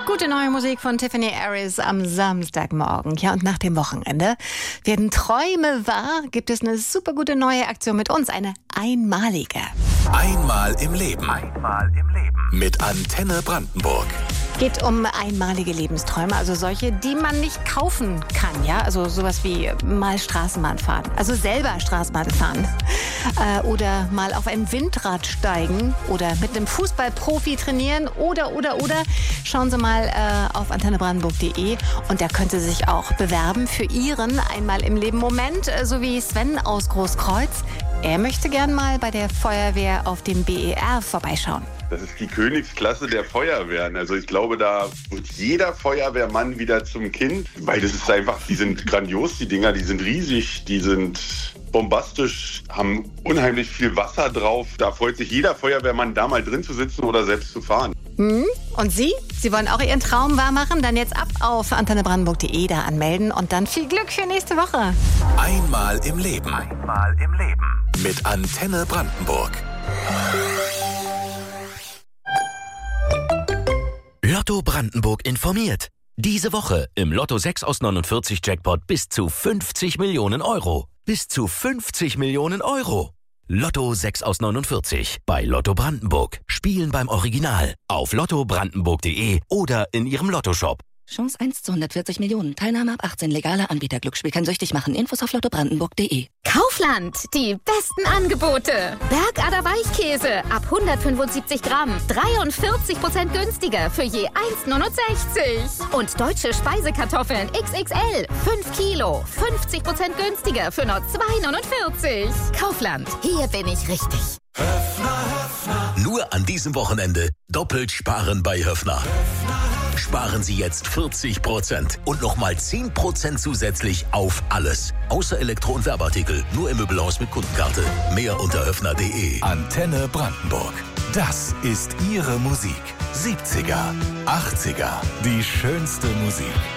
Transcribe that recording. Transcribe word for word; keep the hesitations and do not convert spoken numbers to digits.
Gute neue Musik von Tiffany Harris am Samstagmorgen. Ja, und nach dem Wochenende werden Träume wahr. Gibt es eine super gute neue Aktion mit uns, eine einmalige. Einmal im Leben. Einmal im Leben. Mit Antenne Brandenburg. Geht um einmalige Lebensträume, also solche, die man nicht kaufen kann, ja, also sowas wie mal Straßenbahn fahren, also selber Straßenbahn fahren äh, oder mal auf ein Windrad steigen oder mit einem Fußballprofi trainieren oder, oder, oder. Schauen Sie mal äh, auf antenne brandenburg punkt de und da können Sie sich auch bewerben für Ihren einmal im Leben Moment, äh, so wie Sven aus Großkreuz. Er möchte gern mal bei der Feuerwehr auf dem B E R vorbeischauen. Das ist die Königsklasse der Feuerwehren. Also ich glaube, da wird jeder Feuerwehrmann wieder zum Kind, weil das ist einfach, die sind grandios, die Dinger, die sind riesig, die sind bombastisch, haben unheimlich viel Wasser drauf. Da freut sich jeder Feuerwehrmann, da mal drin zu sitzen oder selbst zu fahren. Hm? Und Sie? Sie wollen auch Ihren Traum wahrmachen? Dann jetzt ab auf antenne brandenburg punkt de da anmelden und dann viel Glück für nächste Woche. Einmal im Leben. Einmal im Leben. Mit Antenne Brandenburg. Lotto Brandenburg informiert. Diese Woche im Lotto sechs aus neunundvierzig Jackpot bis zu fünfzig Millionen Euro. Bis zu fünfzig Millionen Euro. Lotto sechs aus neunundvierzig bei Lotto Brandenburg. Spielen beim Original auf lotto brandenburg punkt de oder in Ihrem Lottoshop. Chance eins zu hundertvierzig Millionen. Teilnahme ab achtzehn. Legaler Anbieter. Glücksspiel kann süchtig machen. Infos auf lotto brandenburg punkt de. Kaufland. Die besten Angebote. Bergader Weichkäse ab hundertfünfundsiebzig Gramm. dreiundvierzig Prozent günstiger für je eins Komma neunundsechzig. Und deutsche Speisekartoffeln X X L. fünf Kilo. fünfzig Prozent günstiger für nur zwei Komma neunundvierzig. Kaufland. Hier bin ich richtig. Höffner, Höffner. Nur an diesem Wochenende doppelt sparen bei Höffner. Sparen Sie jetzt vierzig Prozent und nochmal zehn Prozent zusätzlich auf alles. Außer Elektro- und Werbeartikel. Nur im Möbelhaus mit Kundenkarte. Mehr unter höffner punkt de. Antenne Brandenburg. Das ist Ihre Musik. siebziger, achtziger. Die schönste Musik.